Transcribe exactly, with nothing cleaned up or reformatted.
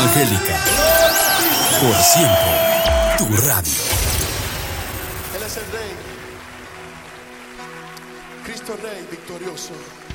Evangélica. Por siempre, tu radio. Él es el Rey, Cristo Rey victorioso.